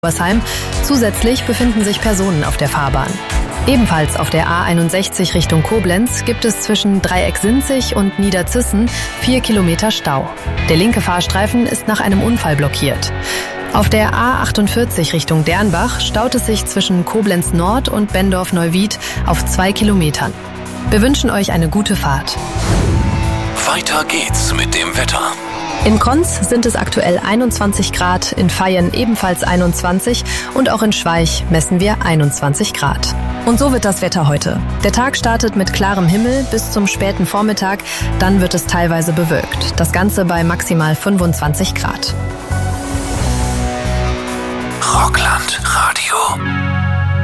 Obersheim. Zusätzlich befinden sich Personen auf der Fahrbahn. Ebenfalls auf der A61 Richtung Koblenz gibt es zwischen Dreieck-Sinzig und Niederzissen 4 Kilometer Stau. Der linke Fahrstreifen ist nach einem Unfall blockiert. Auf der A48 Richtung Dernbach staut es sich zwischen Koblenz Nord und Bendorf-Neuwied auf 2 Kilometern. Wir wünschen euch eine gute Fahrt. Weiter geht's mit dem Wetter. In Konz sind es aktuell 21 Grad, in Vaihingen ebenfalls 21 und auch in Schweich messen wir 21 Grad. Und so wird das Wetter heute. Der Tag startet mit klarem Himmel bis zum späten Vormittag, dann wird es teilweise bewölkt. Das Ganze bei maximal 25 Grad.